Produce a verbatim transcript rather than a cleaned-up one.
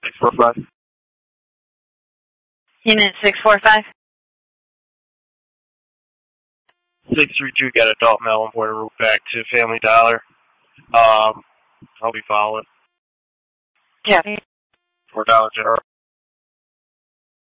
six four five. Unit six four five. six three two got adult male on board a route back to Family Dollar. Um, I'll be following. Yeah. For Dollar General.